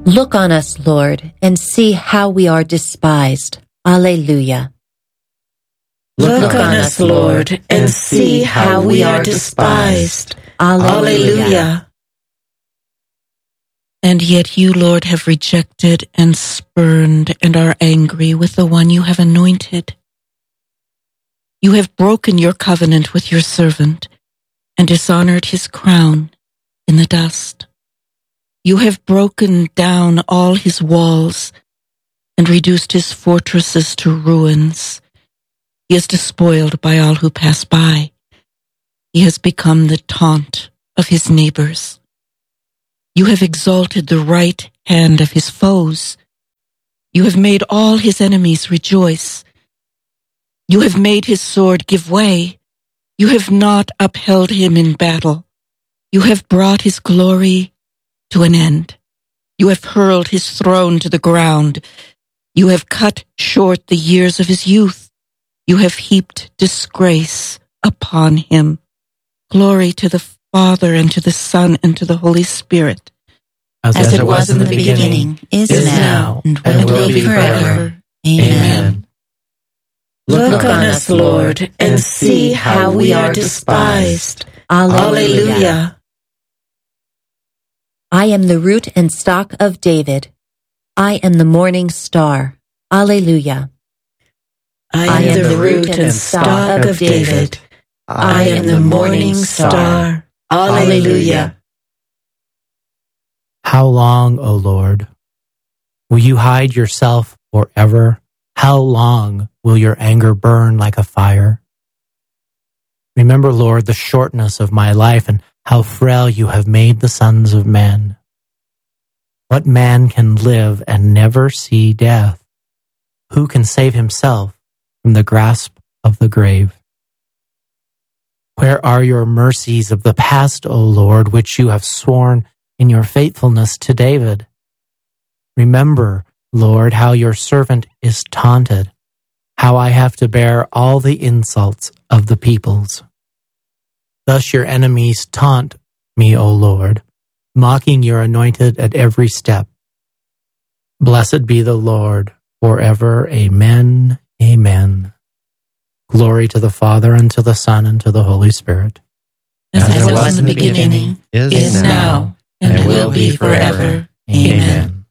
Look on us, Lord, and see how we are despised. Alleluia. Look on us, Lord, and see how we are despised. Alleluia. And yet you, Lord, have rejected and spurned and are angry with the one you have anointed. You have broken your covenant with your servant and dishonored his crown in the dust. You have broken down all his walls and reduced his fortresses to ruins. He is despoiled by all who pass by. He has become the taunt of his neighbors. You have exalted the right hand of his foes. You have made all his enemies rejoice. You have made his sword give way. You have not upheld him in battle. You have brought his glory to an end. You have hurled his throne to the ground. You have cut short the years of his youth. You have heaped disgrace upon him. Glory to the Father, and to the Son, and to the Holy Spirit. As it was in the beginning, is now, and will be forever. Amen. Look on us, Lord, and see how we are despised. Alleluia. I am the root and stock of David. I am the morning star. Alleluia. I am the root and stock of David. I am the morning star. Alleluia. How long, O Lord, will you hide yourself forever? How long will your anger burn like a fire? Remember, Lord, the shortness of my life and how frail you have made the sons of men. What man can live and never see death? Who can save himself from the grasp of the grave? Where are your mercies of the past, O Lord, which you have sworn in your faithfulness to David? Remember, Lord, how your servant is taunted, how I have to bear all the insults of the peoples. Thus your enemies taunt me, O Lord, mocking your anointed at every step. Blessed be the Lord forever. Amen. Amen. Glory to the Father, and to the Son, and to the Holy Spirit. As it was in the beginning, is now, and will be forever. Amen.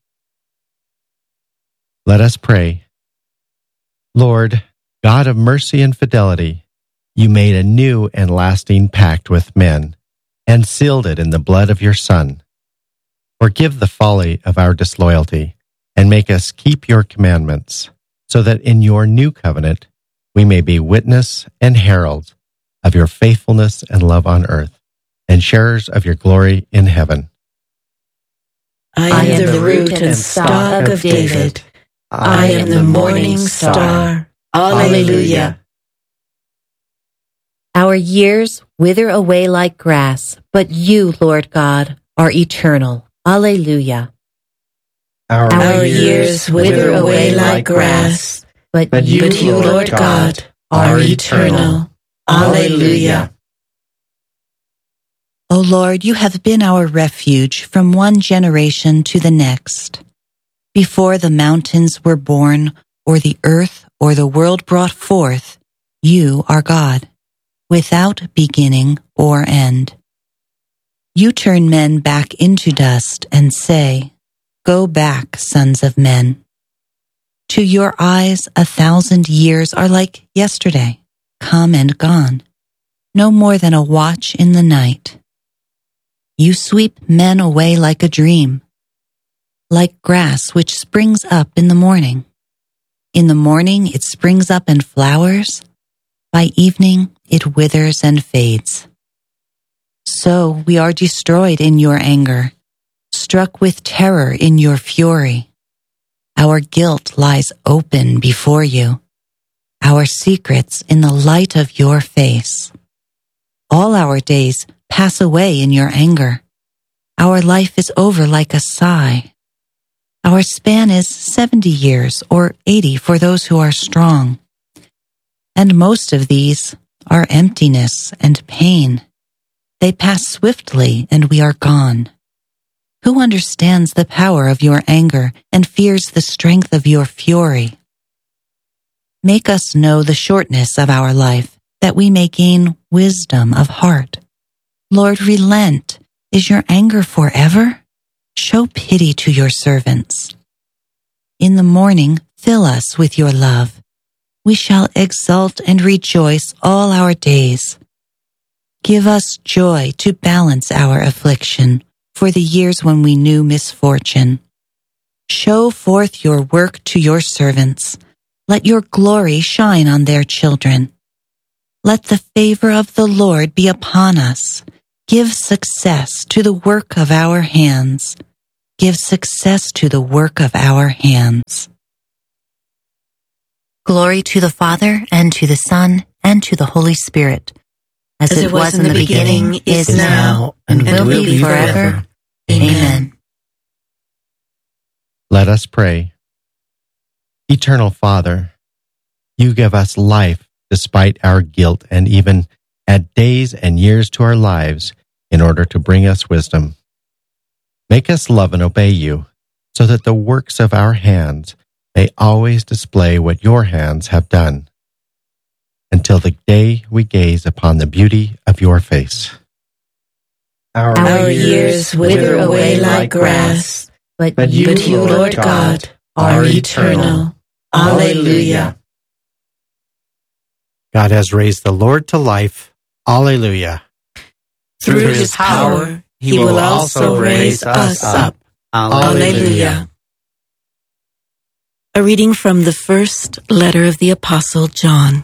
Let us pray. Lord, God of mercy and fidelity, you made a new and lasting pact with men, and sealed it in the blood of your Son. Forgive the folly of our disloyalty, and make us keep your commandments, so that in your new covenant we may be witness and heralds of your faithfulness and love on earth, and sharers of your glory in heaven. I am the root and stock of David. I am the morning star. Alleluia. Our years wither away like grass, but you, Lord God, are eternal. Alleluia. Our years wither away like grass, but you, Lord God, are eternal. Alleluia. O Lord, you have been our refuge from one generation to the next. Before the mountains were born, or the earth or the world brought forth, you are God, without beginning or end. You turn men back into dust and say, "Go back, sons of men." To your eyes 1,000 years are like yesterday, come and gone, no more than a watch in the night. You sweep men away like a dream, like grass which springs up in the morning. In the morning it springs up and flowers, by evening it withers and fades. So we are destroyed in your anger, struck with terror in your fury. Our guilt lies open before you, our secrets in the light of your face. All our days pass away in your anger. Our life is over like a sigh. Our span is 70 years or 80 for those who are strong. And most of these are emptiness and pain. They pass swiftly and we are gone. Who understands the power of your anger and fears the strength of your fury? Make us know the shortness of our life, that we may gain wisdom of heart. Lord, relent. Is your anger forever? Show pity to your servants. In the morning, fill us with your love. We shall exult and rejoice all our days. Give us joy to balance our affliction for the years when we knew misfortune. Show forth your work to your servants. Let your glory shine on their children. Let the favor of the Lord be upon us. Give success to the work of our hands. Give success to the work of our hands. Glory to the Father, and to the Son, and to the Holy Spirit, as it was in the beginning, is now, and will be forever. Amen. Let us pray. Eternal Father, you give us life despite our guilt, and even add days and years to our lives in order to bring us wisdom. Make us love and obey you, so that the works of our hands may always display what your hands have done, until the day we gaze upon the beauty of your face. Our years wither away like grass, but you, Lord God, are eternal. Alleluia. God has raised the Lord to life. Alleluia. Through his power, he will also raise us up. Alleluia. A reading from the first letter of the Apostle John.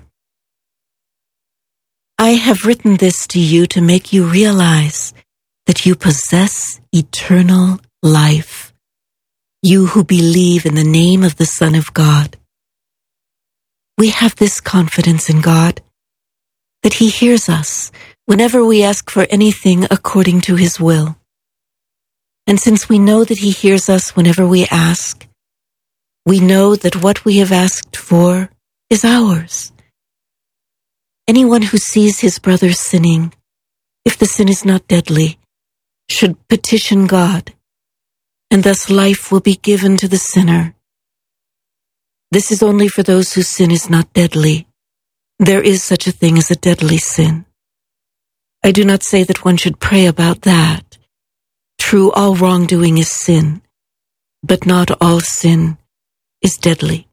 I have written this to you to make you realize that you possess eternal life, you who believe in the name of the Son of God. We have this confidence in God, that he hears us whenever we ask for anything according to his will. And since we know that he hears us whenever we ask, we know that what we have asked for is ours. Anyone who sees his brother sinning, if the sin is not deadly, should petition God, and thus life will be given to the sinner. This is only for those whose sin is not deadly. There is such a thing as a deadly sin. I do not say that one should pray about that. True, all wrongdoing is sin, but not all sin is deadly.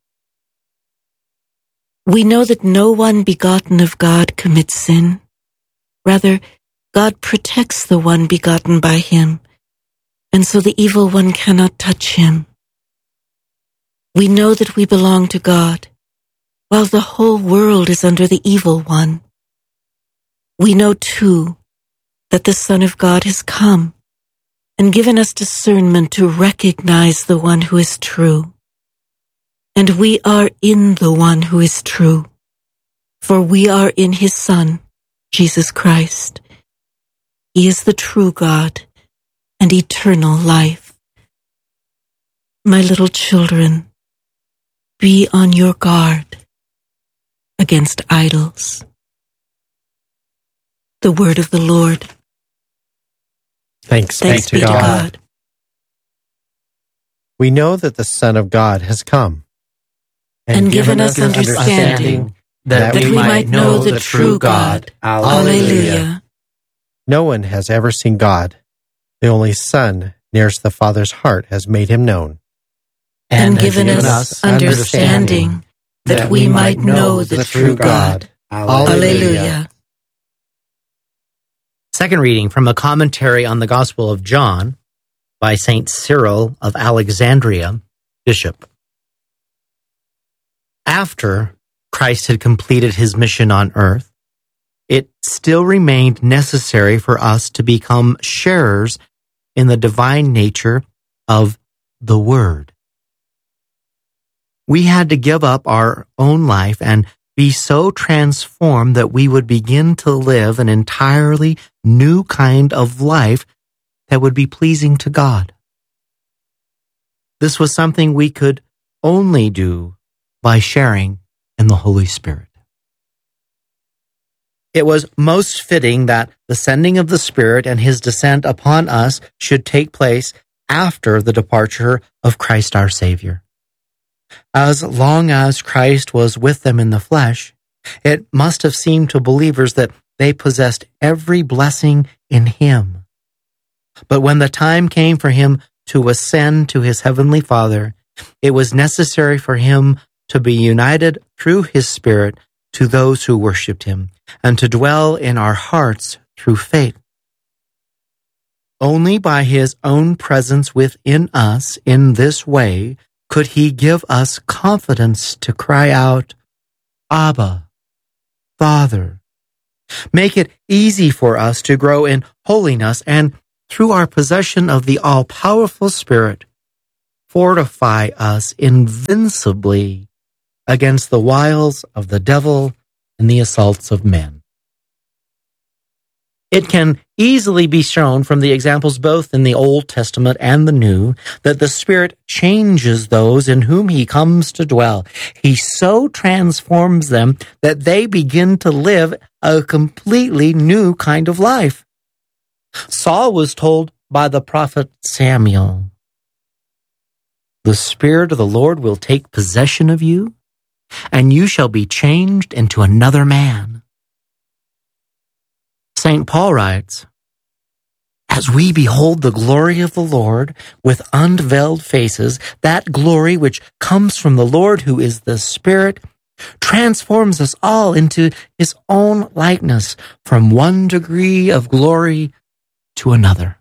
We know that no one begotten of God commits sin. Rather, God protects the one begotten by him, and so the evil one cannot touch him. We know that we belong to God, while the whole world is under the evil one. We know, too, that the Son of God has come and given us discernment to recognize the one who is true. And we are in the one who is true, for we are in his Son, Jesus Christ. He is the true God and eternal life. My little children, be on your guard against idols. The word of the Lord. Thanks Thanks be to God. We know that the Son of God has come And given us understanding, that we might know the true God. Alleluia. No one has ever seen God. The only Son, nearest the Father's heart, has made him known. And given us understanding, that we might know the true God. Alleluia. Second reading from a commentary on the Gospel of John by St. Cyril of Alexandria, Bishop. After Christ had completed his mission on earth, it still remained necessary for us to become sharers in the divine nature of the Word. We had to give up our own life and be so transformed that we would begin to live an entirely new kind of life that would be pleasing to God. This was something we could only do by sharing in the Holy Spirit. It was most fitting that the sending of the Spirit and his descent upon us should take place after the departure of Christ our Savior. As long as Christ was with them in the flesh, it must have seemed to believers that they possessed every blessing in Him. But when the time came for Him to ascend to His heavenly Father, it was necessary for Him to be united through His Spirit to those who worshipped Him, and to dwell in our hearts through faith. Only by His own presence within us in this way could He give us confidence to cry out, Abba, Father. Make it easy for us to grow in holiness, and through our possession of the all-powerful Spirit, fortify us invincibly against the wiles of the devil and the assaults of men. It can easily be shown from the examples both in the Old Testament and the New that the Spirit changes those in whom He comes to dwell. He so transforms them that they begin to live a completely new kind of life. Saul was told by the prophet Samuel, "The Spirit of the Lord will take possession of you, and you shall be changed into another man." St. Paul writes, "As we behold the glory of the Lord with unveiled faces, that glory which comes from the Lord who is the Spirit transforms us all into His own likeness from one degree of glory to another."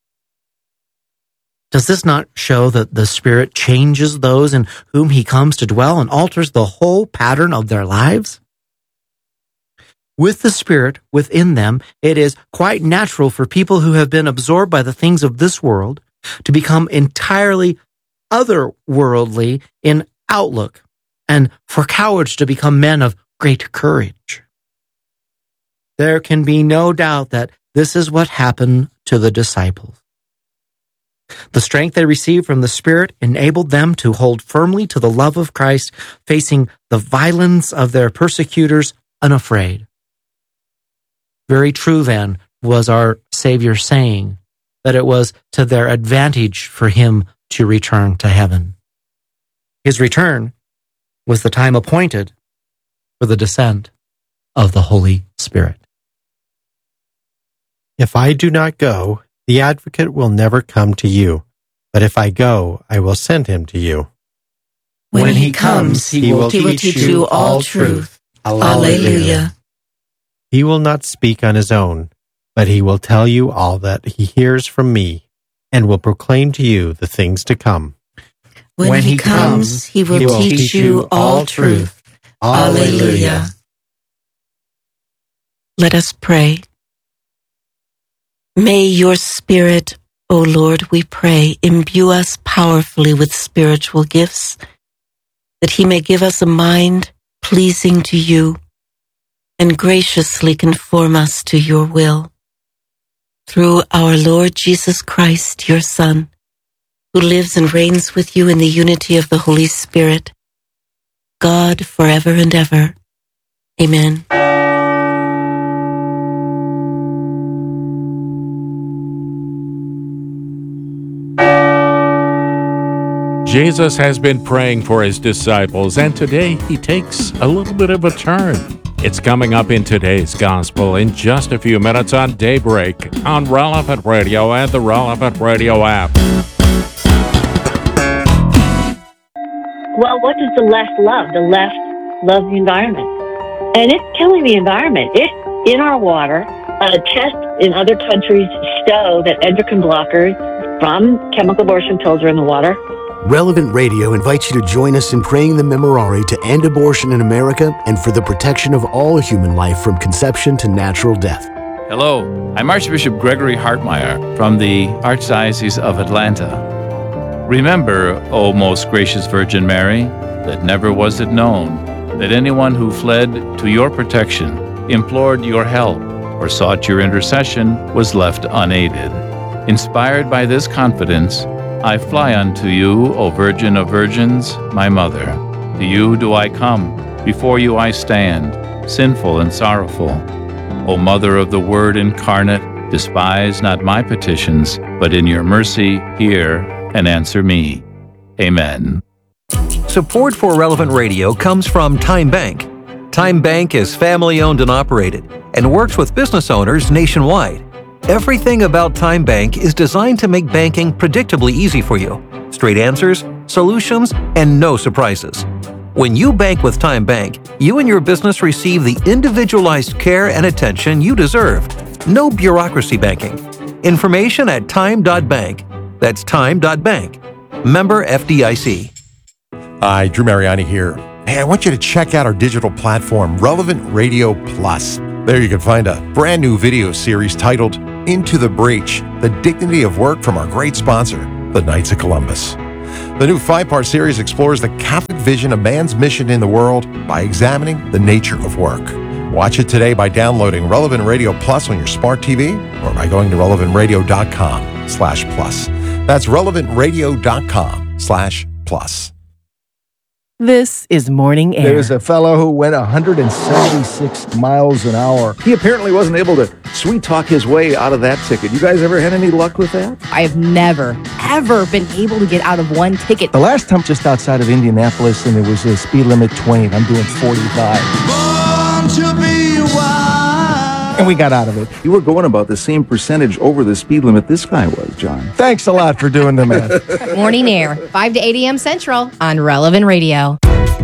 Does this not show that the Spirit changes those in whom He comes to dwell and alters the whole pattern of their lives? With the Spirit within them, it is quite natural for people who have been absorbed by the things of this world to become entirely otherworldly in outlook, and for cowards to become men of great courage. There can be no doubt that this is what happened to the disciples. The strength they received from the Spirit enabled them to hold firmly to the love of Christ, facing the violence of their persecutors unafraid. Very true, then, was our Savior saying that it was to their advantage for Him to return to heaven. His return was the time appointed for the descent of the Holy Spirit. If I do not go, the Advocate will never come to you, but if I go, I will send Him to you. When He comes, He will teach you all truth. Alleluia. He will not speak on His own, but He will tell you all that He hears from me, and will proclaim to you the things to come. When He comes, He will teach you all truth. Alleluia. Let us pray. May your Spirit, O Lord, we pray, imbue us powerfully with spiritual gifts, that He may give us a mind pleasing to you, and graciously conform us to your will. Through our Lord Jesus Christ, your Son, who lives and reigns with you in the unity of the Holy Spirit, God forever and ever. Amen. Jesus has been praying for His disciples, and today He takes a little bit of a turn. It's coming up in today's Gospel in just a few minutes on Daybreak on Relevant Radio and the Relevant Radio app. Well, what does the left love? The left loves the environment. And it's killing the environment. It's in our water. Tests in other countries show that endocrine blockers from chemical abortion pills are in the water. Relevant Radio invites you to join us in praying the Memorare to end abortion in America and for the protection of all human life from conception to natural death. Hello, I'm Archbishop Gregory Hartmeyer from the Archdiocese of Atlanta. Remember, O most gracious Virgin Mary, that never was it known that anyone who fled to your protection, implored your help, or sought your intercession was left unaided. Inspired by this confidence, I fly unto you, O Virgin of Virgins, my Mother. To you do I come, before you I stand, sinful and sorrowful. O Mother of the Word incarnate, Despise not my petitions, but in your mercy hear and answer me. Amen. Support for Relevant Radio comes from Time Bank. Time Bank is family-owned and operated and works with business owners nationwide. Everything about Time Bank is designed to make banking predictably easy for you. Straight answers, solutions, and no surprises. When you bank with Time Bank, you and your business receive the individualized care and attention you deserve. No bureaucracy banking. Information at time.bank. That's time.bank. Member FDIC. Hi, Drew Mariani here. Hey, I want you to check out our digital platform, Relevant Radio Plus. There you can find a brand new video series titled Into the Breach, The Dignity of Work from our great sponsor, the Knights of Columbus. The new 5-part series explores the Catholic vision of man's mission in the world by examining the nature of work. Watch it today by downloading Relevant Radio Plus on your smart TV or by going to relevantradio.com/plus. That's relevantradio.com/plus. This is Morning Air. There's a fellow who went 176 miles an hour. He apparently wasn't able to sweet talk his way out of that ticket. You guys ever had any luck with that? I have never, ever been able to get out of one ticket. The last time just outside of Indianapolis, and it was a speed limit 20. I'm doing 45. Born to be wild. And we got out of it. You were going about the same percentage over the speed limit this guy was, John. Thanks a lot for doing the math. Morning Air, 5 to 8 a.m. Central on Relevant Radio.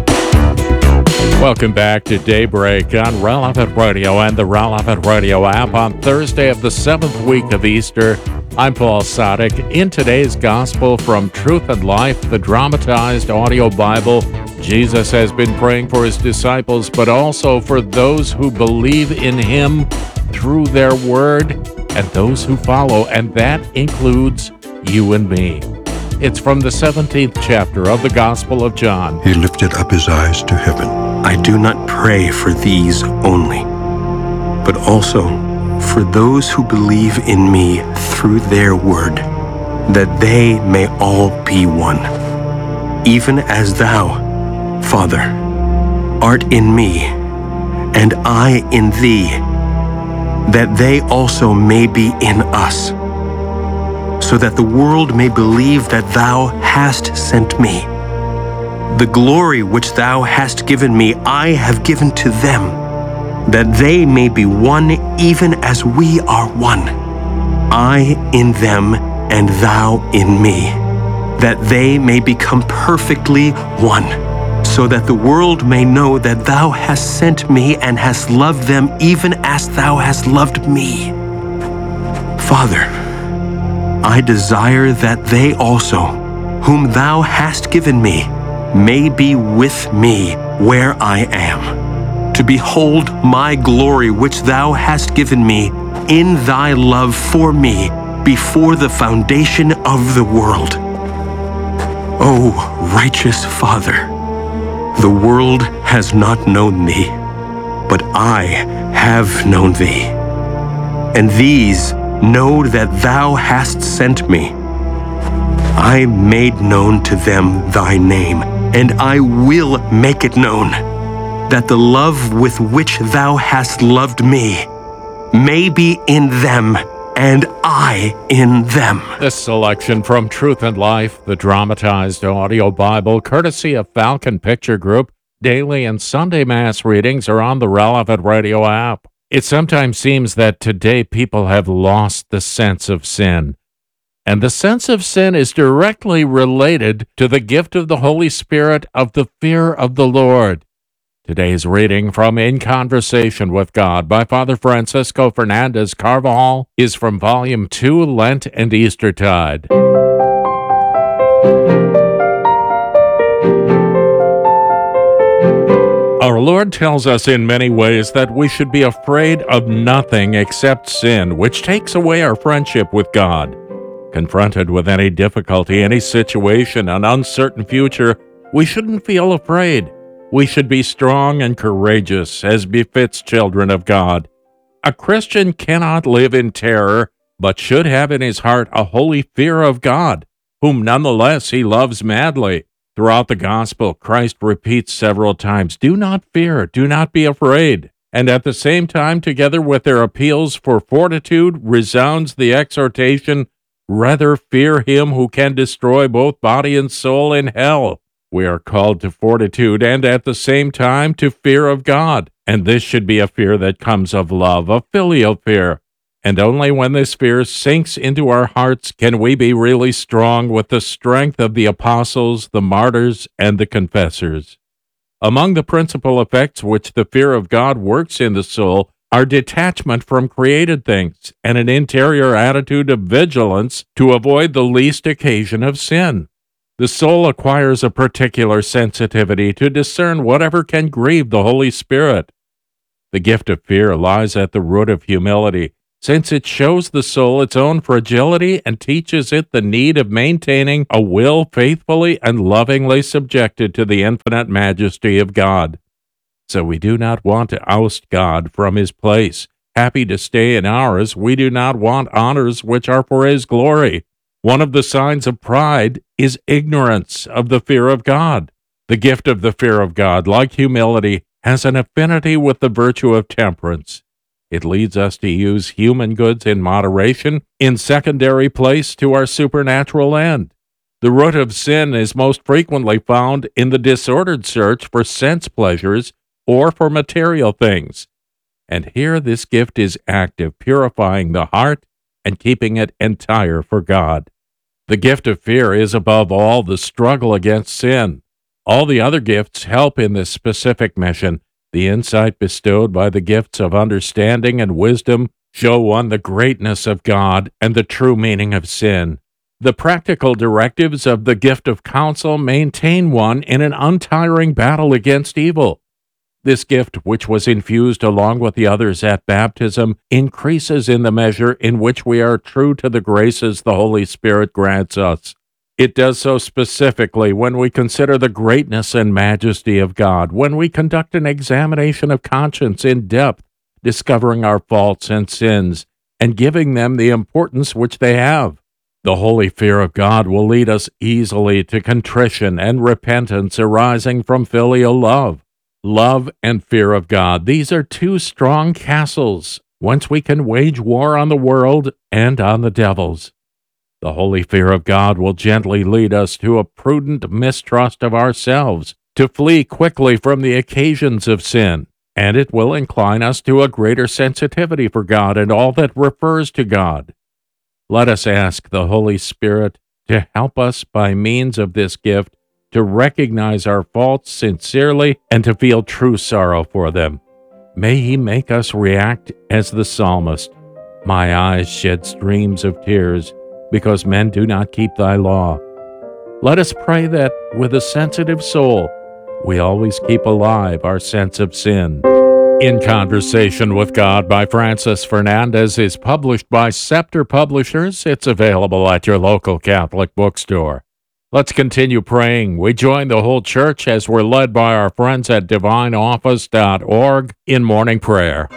Welcome back to Daybreak on Relevant Radio and the Relevant Radio app on Thursday of the 7th week of Easter. I'm Paul Sadek. In today's Gospel from Truth and Life, the dramatized audio Bible, Jesus has been praying for his disciples, but also for those who believe in him through their word and those who follow, and that includes you and me. It's from the 17th chapter of the Gospel of John. He lifted up his eyes to heaven. I do not pray for these only, but also for those who believe in me through their word, that they may all be one, even as thou, Father, art in me, and I in thee, that they also may be in us, so that the world may believe that thou hast sent me. The glory which thou hast given me, I have given to them, that they may be one even as we are one. I in them and thou in me, that they may become perfectly one, so that the world may know that thou hast sent me and hast loved them even as thou hast loved me. Father, I desire that they also, whom thou hast given me, may be with me where I am, to behold my glory which thou hast given me in thy love for me before the foundation of the world. O righteous Father, the world has not known thee, but I have known thee, and these know that thou hast sent me. I made known to them thy name, and I will make it known, that the love with which thou hast loved me may be in them, and I in them. This selection from Truth and Life, the dramatized audio Bible, courtesy of Falcon Picture Group. Daily and Sunday Mass readings are on the Relevant Radio app. It sometimes seems that today people have lost the sense of sin. And the sense of sin is directly related to the gift of the Holy Spirit of the fear of the Lord. Today's reading from In Conversation with God by Father Francisco Fernandez Carvajal is from Volume 2, Lent and Eastertide. Our Lord tells us in many ways that we should be afraid of nothing except sin, which takes away our friendship with God. Confronted with any difficulty, any situation, an uncertain future, we shouldn't feel afraid. We should be strong and courageous, as befits children of God. A Christian cannot live in terror, but should have in his heart a holy fear of God, whom nonetheless he loves madly. Throughout the Gospel, Christ repeats several times, "Do not fear, do not be afraid." And at the same time, together with their appeals for fortitude, resounds the exhortation, rather fear him who can destroy both body and soul in hell. We are called to fortitude and at the same time to fear of God. And this should be a fear that comes of love, a filial fear. And only when this fear sinks into our hearts can we be really strong with the strength of the apostles, the martyrs, and the confessors. Among the principal effects which the fear of God works in the soul are detachment from created things and an interior attitude of vigilance to avoid the least occasion of sin. The soul acquires a particular sensitivity to discern whatever can grieve the Holy Spirit. The gift of fear lies at the root of humility, since it shows the soul its own fragility and teaches it the need of maintaining a will faithfully and lovingly subjected to the infinite majesty of God. So we do not want to oust God from his place. Happy to stay in ours, we do not want honors which are for his glory. One of the signs of pride is ignorance of the fear of God. The gift of the fear of God, like humility, has an affinity with the virtue of temperance. It leads us to use human goods in moderation, in secondary place to our supernatural end. The root of sin is most frequently found in the disordered search for sense pleasures or for material things. And here this gift is active, purifying the heart and keeping it entire for God. The gift of fear is above all the struggle against sin. All the other gifts help in this specific mission. The insight bestowed by the gifts of understanding and wisdom show one the greatness of God and the true meaning of sin. The practical directives of the gift of counsel maintain one in an untiring battle against evil. This gift, which was infused along with the others at baptism, increases in the measure in which we are true to the graces the Holy Spirit grants us. It does so specifically when we consider the greatness and majesty of God, when we conduct an examination of conscience in depth, discovering our faults and sins, and giving them the importance which they have. The holy fear of God will lead us easily to contrition and repentance arising from filial love. Love and fear of God, these are two strong castles, whence we can wage war on the world and on the devils. The holy fear of God will gently lead us to a prudent mistrust of ourselves, to flee quickly from the occasions of sin, and it will incline us to a greater sensitivity for God and all that refers to God. Let us ask the Holy Spirit to help us by means of this gift to recognize our faults sincerely and to feel true sorrow for them. May he make us react as the psalmist, "My eyes shed streams of tears, because men do not keep thy law." Let us pray that, with a sensitive soul, we always keep alive our sense of sin. In Conversation with God by Francis Fernandez is published by Scepter Publishers. It's available at your local Catholic bookstore. Let's continue praying. We join the whole church as we're led by our friends at divineoffice.org in morning prayer.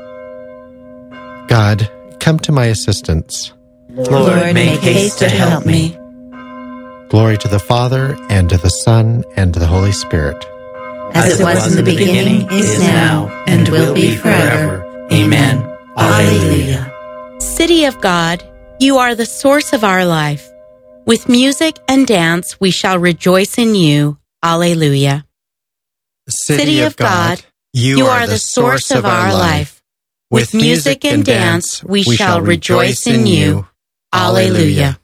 God, come to my assistance. Lord, make haste to help me. Glory to the Father, and to the Son, and to the Holy Spirit. As it was in the beginning, is now, and will be forever. Amen. Alleluia. City of God, you are the source of our life. With music and dance, we shall rejoice in you. Alleluia. City of God, you are the source of our life. With music and dance, we shall rejoice in you. Alleluia.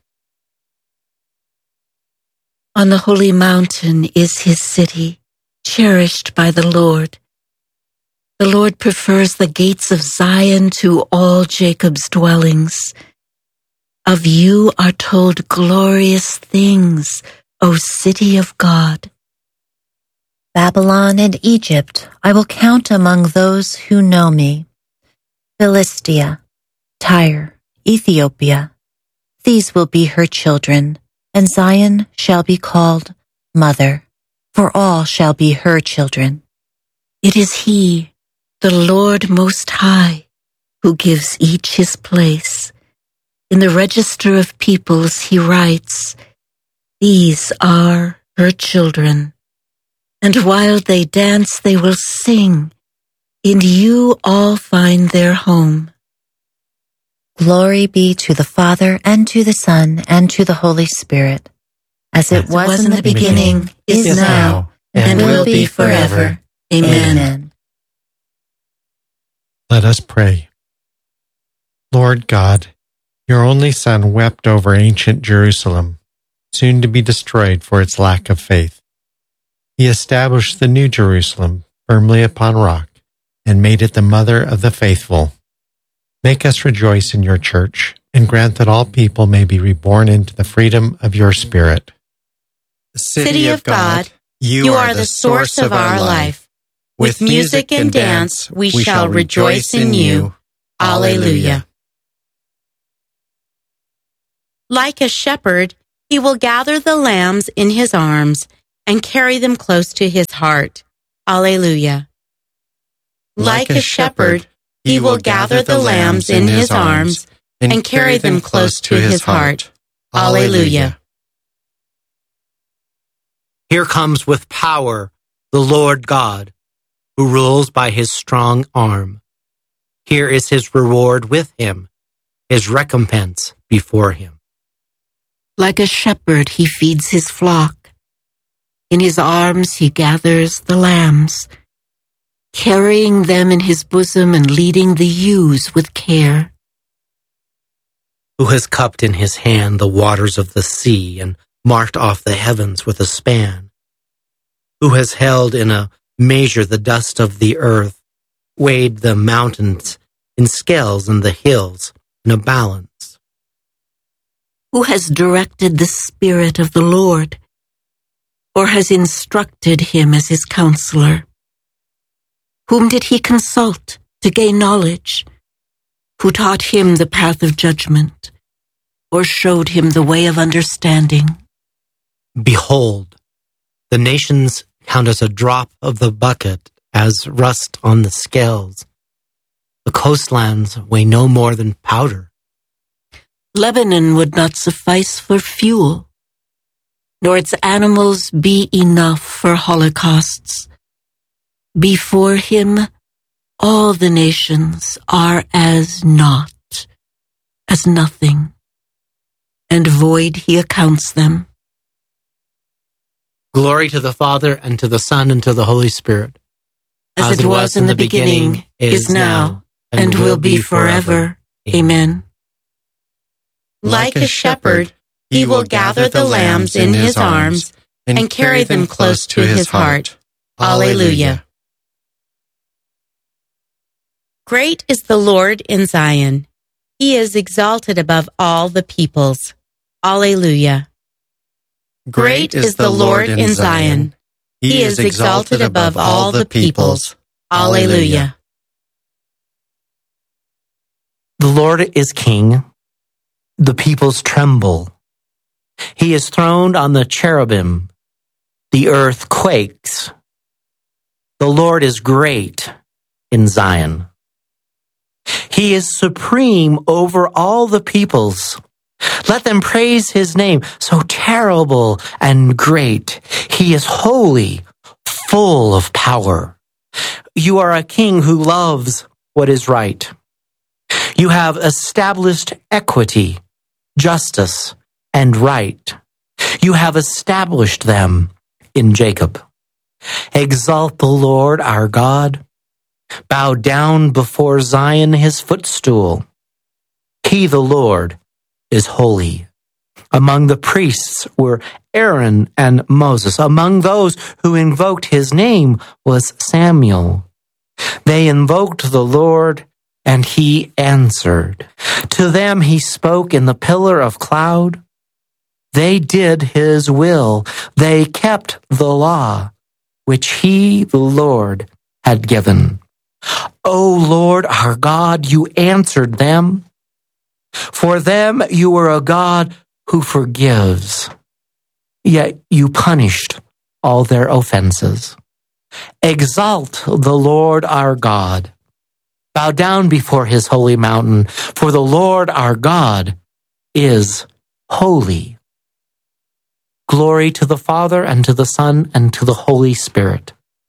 On the holy mountain is his city, cherished by the Lord. The Lord prefers the gates of Zion to all Jacob's dwellings. Of you are told glorious things, O city of God. Babylon and Egypt I will count among those who know me. Philistia, Tyre, Ethiopia, these will be her children, and Zion shall be called Mother, for all shall be her children. It is he, the Lord Most High, who gives each his place. In the register of peoples he writes, "These are her children." And while they dance, they will sing, In you all find their home. Glory be to the Father, and to the Son, and to the Holy Spirit, as it was in the beginning, is now, and will be forever. Amen. Let us pray. Lord God, your only Son wept over ancient Jerusalem, soon to be destroyed for its lack of faith. He established the new Jerusalem firmly upon rock and made it the mother of the faithful. Make us rejoice in your church and grant that all people may be reborn into the freedom of your Spirit. City of God, you are the source of our life. With music and dance, we shall rejoice in you. Alleluia. Like a shepherd, he will gather the lambs in his arms and carry them close to his heart. Alleluia. Like a shepherd, he will gather the lambs in his arms and carry them close to his heart. Alleluia. Here comes with power the Lord God, who rules by his strong arm. Here is his reward with him, his recompense before him. Like a shepherd, he feeds his flock. In his arms he gathers the lambs, carrying them in his bosom and leading the ewes with care. Who has cupped in his hand the waters of the sea and marked off the heavens with a span? Who has held in a measure the dust of the earth, weighed the mountains in scales and the hills in a balance? Who has directed the Spirit of the Lord, or has instructed him as his counselor? Whom did he consult to gain knowledge? Who taught him the path of judgment, or showed him the way of understanding? Behold, the nations count as a drop of the bucket, as rust on the scales. The coastlands weigh no more than powder. Lebanon would not suffice for fuel, nor its animals be enough for holocausts. Before him, all the nations are as naught, as nothing, and void he accounts them. Glory to the Father, and to the Son, and to the Holy Spirit. As it was in the beginning, is now, and will be forever. Amen. Like a shepherd, he will gather the lambs in his arms and carry them close to his heart. Alleluia. Great is the Lord in Zion. He is exalted above all the peoples. Alleluia. Great is the Lord in Zion. He is exalted above all the peoples. Alleluia. The Lord is King. The peoples tremble. He is throned on the cherubim. The earth quakes. The Lord is great in Zion. He is supreme over all the peoples. Let them praise his name, so terrible and great. He is holy, full of power. You are a king who loves what is right. You have established equity, justice, and right. You have established them in Jacob. Exalt the Lord our God. Bow down before Zion, his footstool. He, the Lord, is holy. Among the priests were Aaron and Moses. Among those who invoked his name was Samuel. They invoked the Lord, and he answered. To them he spoke in the pillar of cloud. They did his will. They kept the law, which he, the Lord, had given. O Lord our God, you answered them. For them you were a God who forgives, yet you punished all their offenses. Exalt the Lord our God. Bow down before his holy mountain, for the Lord our God is holy. Glory to the Father, and to the Son, and to the Holy Spirit.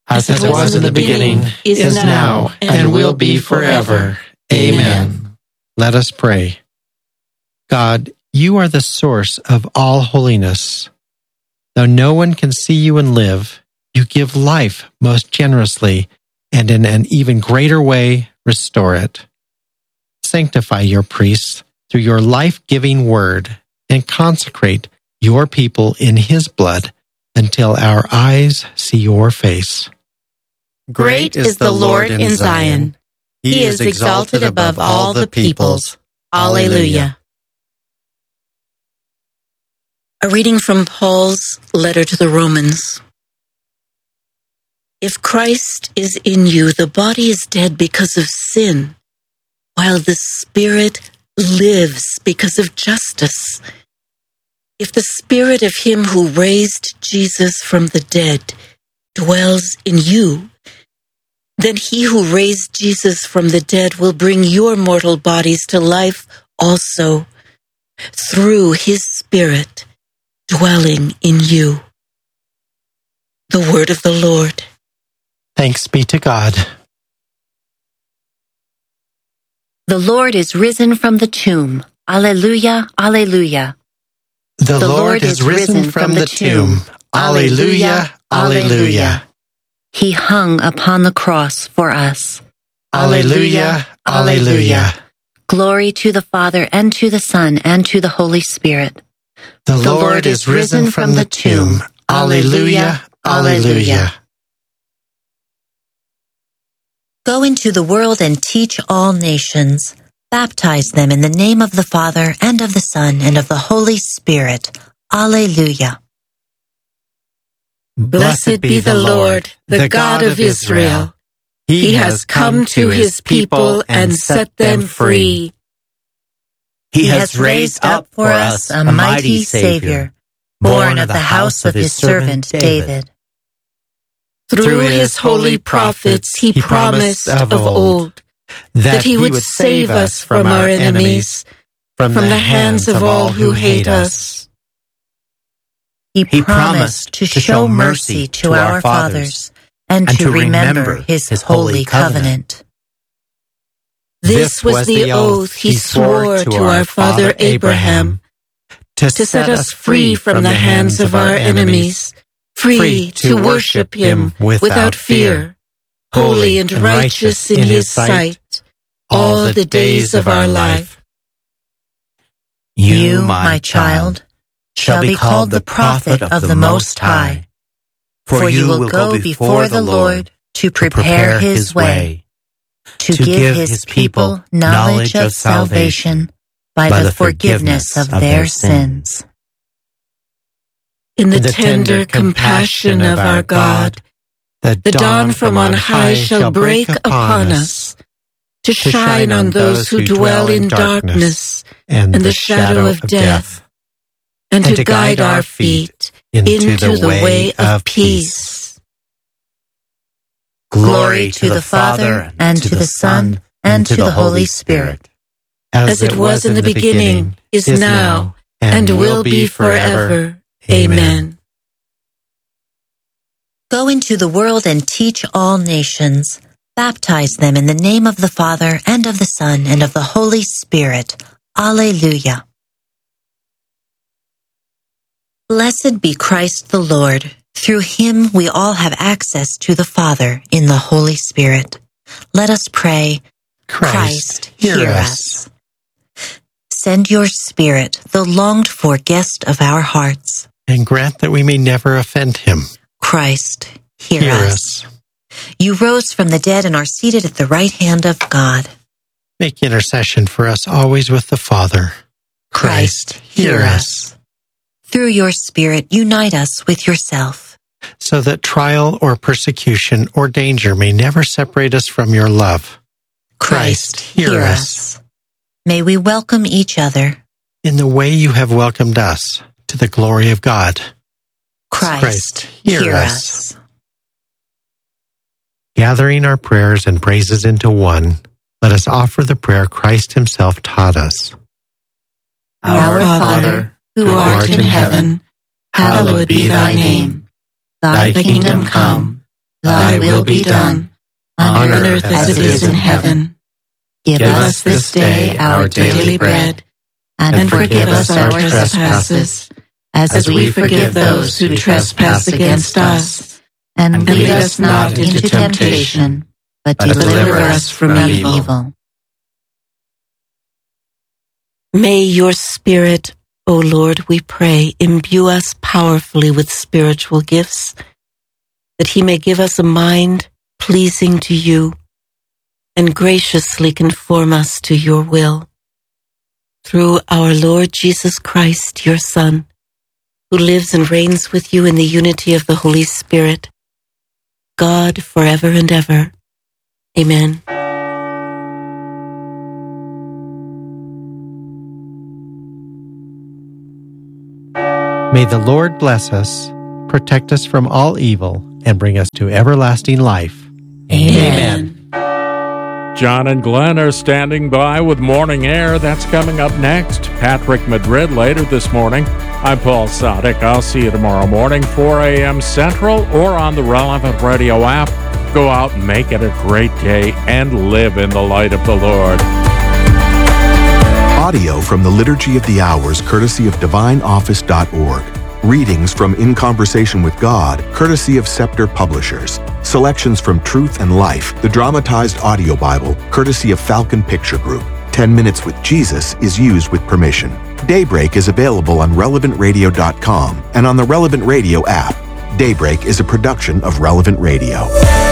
as it was in the beginning, is now, and will be forever. Amen. Let us pray. God, you are the source of all holiness. Though no one can see you and live, you give life most generously, and in an even greater way, restore it. Sanctify your priests through your life-giving word, and consecrate your people in his blood until our eyes see your face. Great is the Lord in Zion. He is exalted above all the peoples. Alleluia. A reading from Paul's letter to the Romans. If Christ is in you, the body is dead because of sin, while the Spirit lives because of justice. If the Spirit of him who raised Jesus from the dead dwells in you, then he who raised Jesus from the dead will bring your mortal bodies to life also, through his Spirit dwelling in you. The word of the Lord. Thanks be to God. The Lord is risen from the tomb. Alleluia, alleluia. The Lord is risen from the tomb. Alleluia, alleluia. He hung upon the cross for us. Alleluia, alleluia. Glory to the Father, and to the Son, and to the Holy Spirit. The Lord is risen from the tomb. Alleluia, alleluia. Go into the world and teach all nations. Baptize them in the name of the Father, and of the Son, and of the Holy Spirit. Alleluia. Blessed be the Lord, the God of Israel. He has come to his people and set them free. He has raised up for us a mighty Savior, born of the house of his servant David. Through his holy prophets he promised of old that he would save us from our enemies, from the hands of all who hate us. He promised to show mercy to our fathers and to remember his holy covenant. This was the oath he swore to our father Abraham, to set us free from the hands of our enemies, free to worship him without fear, holy and righteous in his sight, all the days of our life. You, my child, shall be called the prophet of the Most High, for you will go before the Lord to prepare his way, to give his people knowledge of salvation by the forgiveness of their sins. In the tender compassion of our God, the dawn from on high shall break upon us, to shine on those who dwell in darkness and the shadow of death, and to guide our feet into the way of peace. Glory to the Father, and to the Son, and to the Holy Spirit. As it was in the beginning, is now, and will be forever. Amen. Go into the world and teach all nations. Baptize them in the name of the Father, and of the Son, and of the Holy Spirit. Alleluia. Blessed be Christ the Lord. Through him we all have access to the Father in the Holy Spirit. Let us pray. Christ, hear us. Send your Spirit, the longed-for guest of our hearts. And grant that we may never offend him. Christ, hear us. You rose from the dead and are seated at the right hand of God. Make intercession for us always with the Father. Christ, hear us. Through your Spirit, unite us with yourself, so that trial or persecution or danger may never separate us from your love. Christ, hear us. May we welcome each other in the way you have welcomed us, to the glory of God. Christ, hear us. Gathering our prayers and praises into one, let us offer the prayer Christ himself taught us. Our Father, who art in heaven, hallowed be thy name. Thy kingdom come, Thy will be done, on earth as it is in heaven. Give us this day our daily bread, and forgive us our trespasses, as we forgive those who trespass against us. And lead us not into temptation, but deliver us from evil. May your Spirit, O Lord, we pray, imbue us powerfully with spiritual gifts, that he may give us a mind pleasing to you and graciously conform us to your will. Through our Lord Jesus Christ, your Son, who lives and reigns with you in the unity of the Holy Spirit, God forever and ever. Amen. May the Lord bless us, protect us from all evil, and bring us to everlasting life. Amen. John and Glenn are standing by with Morning Air. That's coming up next. Patrick Madrid later this morning. I'm Paul Sadek. I'll see you tomorrow morning, 4 a.m. Central, or on the Relevant Radio app. Go out and make it a great day and live in the light of the Lord. Audio from the Liturgy of the Hours, courtesy of DivineOffice.org. Readings from In Conversation with God, courtesy of Scepter Publishers. Selections from Truth and Life, the dramatized audio Bible, courtesy of Falcon Picture Group. 10 Minutes with Jesus is used with permission. Daybreak is available on RelevantRadio.com and on the Relevant Radio app. Daybreak is a production of Relevant Radio.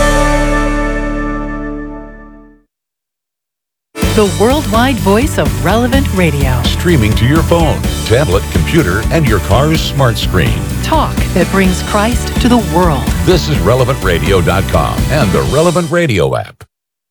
The worldwide voice of Relevant Radio. Streaming to your phone, tablet, computer, and your car's smart screen. Talk that brings Christ to the world. This is RelevantRadio.com and the Relevant Radio app.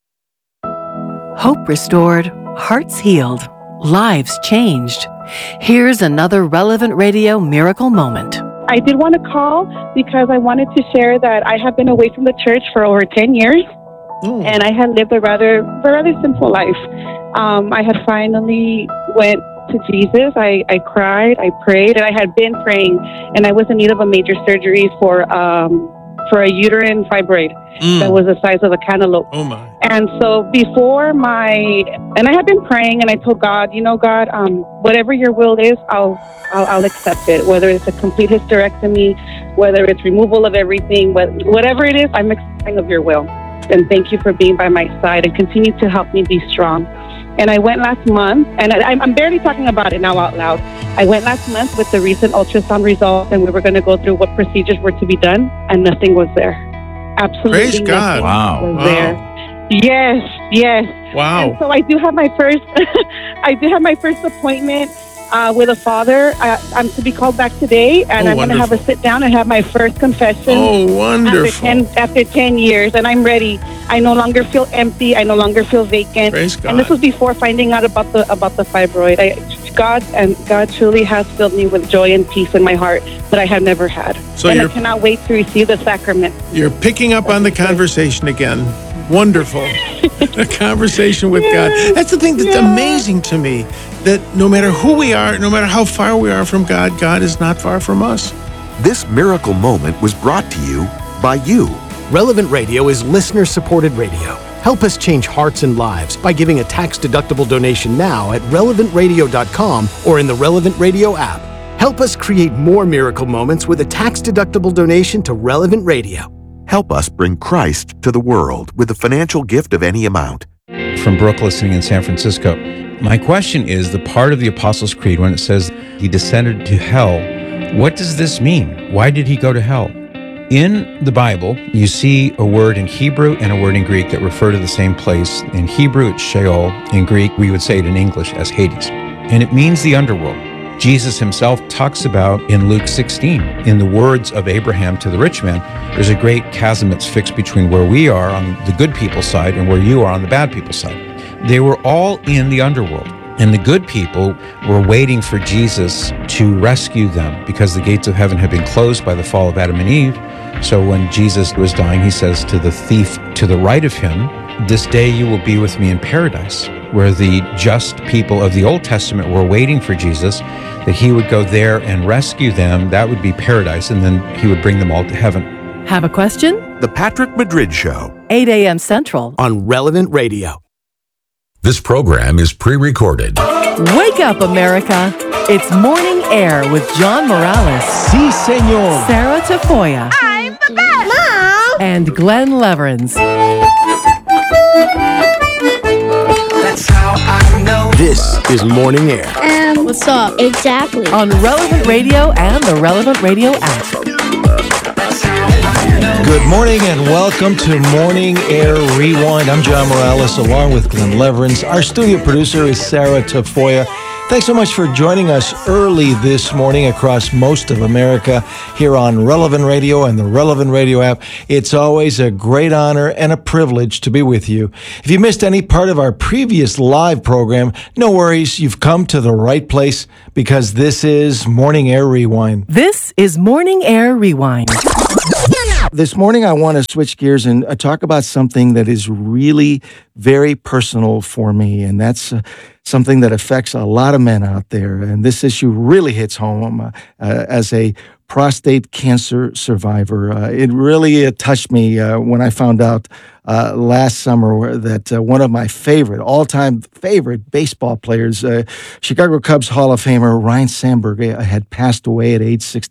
Hope restored, hearts healed, lives changed. Here's another Relevant Radio miracle moment. I did want to call because I wanted to share that I have been away from the church for over 10 years. And I had lived a rather simple life. I had finally went to Jesus. I cried, I prayed, and I had been praying, and I was in need of a major surgery for a uterine fibroid that was the size of a cantaloupe. Oh my! And so and I had been praying, and I told God, God, whatever your will is, I'll accept it. Whether it's a complete hysterectomy, whether it's removal of everything, whatever it is, I'm accepting of your will. And thank you for being by my side and continue to help me be strong. And I went last month, and I'm barely talking about it now out loud. I went last month with the recent ultrasound results, and we were going to go through what procedures were to be done, and nothing was there. Absolutely Praise God. nothing was there. Yes. Wow. And so I do have my first, appointment with a father. I'm to be called back today, and I'm going to have a sit down and have my first confession. Oh, wonderful. After 10 years, and I'm ready. I no longer feel empty. I no longer feel vacant. Praise God. And this was before finding out about the fibroid. God truly has filled me with joy and peace in my heart that I have never had. So and I cannot wait to receive the sacrament. You're picking up on the conversation again. Wonderful. A conversation with God. That's the thing that's amazing to me, that no matter who we are, no matter how far we are from God, God is not far from us. This miracle moment was brought to you by you. Relevant Radio is listener-supported radio. Help us change hearts and lives by giving a tax-deductible donation now at RelevantRadio.com or in the Relevant Radio app. Help us create more miracle moments with a tax-deductible donation to Relevant Radio. Help us bring Christ to the world with a financial gift of any amount. From Brooke, listening in San Francisco. My question is the part of the Apostles' Creed when it says he descended to hell. What does this mean? Why did he go to hell? In the Bible, you see a word in Hebrew and a word in Greek that refer to the same place. In Hebrew, it's Sheol. In Greek, we would say it in English as Hades. And it means the underworld. Jesus himself talks about in Luke 16, in the words of Abraham to the rich man, there's a great chasm that's fixed between where we are on the good people's side and where you are on the bad people's side. They were all in the underworld. And the good people were waiting for Jesus to rescue them because the gates of heaven had been closed by the fall of Adam and Eve. So when Jesus was dying, he says to the thief to the right of him, "This day you will be with me in paradise," where the just people of the Old Testament were waiting for Jesus, that he would go there and rescue them. That would be paradise, and then he would bring them all to heaven. Have a question? The Patrick Madrid Show. 8 a.m. Central. On Relevant Radio. This program is pre-recorded. Wake up, America. It's Morning Air with John Morales. Si, senor. Sarah Tafoya. I'm the best. Mom. And Glenn Leverins. That's how I know. This is Morning Air. What's up? Exactly. On Relevant Radio and the Relevant Radio app. Good morning and welcome to Morning Air Rewind. I'm John Morales along with Glenn Leverins. Our studio producer is Sarah Tafoya. Thanks so much for joining us early this morning across most of America here on Relevant Radio and the Relevant Radio app. It's always a great honor and a privilege to be with you. If you missed any part of our previous live program, no worries. You've come to the right place because this is Morning Air Rewind. This is Morning Air Rewind. This morning, I want to switch gears and talk about something that is really very personal for me, and that's something that affects a lot of men out there. And this issue really hits home as a prostate cancer survivor. It really touched me when I found out last summer that one of my all-time favorite baseball players, Chicago Cubs Hall of Famer Ryne Sandberg, had passed away at age 60.